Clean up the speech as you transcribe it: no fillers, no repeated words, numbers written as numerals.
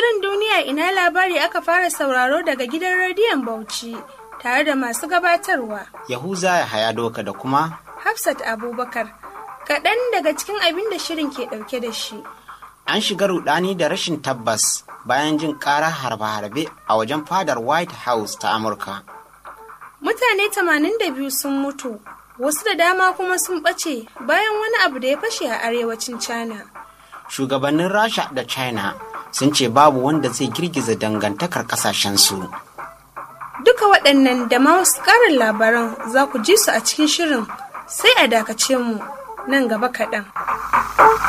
Shirin Duniya Ina Labari aka fara sauraro daga gidan rediyon Bauchi tare da masu gabatarwa. Yahuza Yahaya Doka da kuma Hafsat Abubakar. Kaɗan daga cikin abin da shirin ke ɗauke da shi. An shiga rudani da rashin tabbas bayan jin ƙarar harbe-harbe a wajen fadar White House ta Amurka. Mutane 82 sun mutu, wasu da dama kuma sun ɓace bayan wani abu da ya fashe a arewacin China. Shugabannin Rasha da China sun ce babu wanda zai girgiza dangantakar ƙasashensu. Duka waɗannan da ma wasu ƙarin labaran za ku ji su a cikin shirin, sai a dakace mu nan gaba kaɗan.